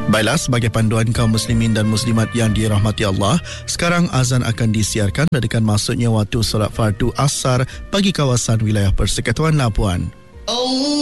Baiklah, sebagai panduan kaum muslimin dan muslimat yang dirahmati Allah, sekarang azan akan disiarkan dengan masuknya waktu solat fardu asar bagi kawasan wilayah Persekutuan Labuan.